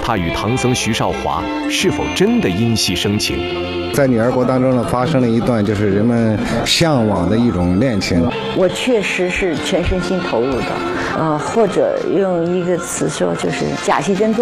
他与唐僧徐少华是否真的因戏生情？ 在女儿国当中呢，发生了一段就是人们向往的一种恋情。 我确实是全身心投入的，或者用一个词说，就是假戏真做。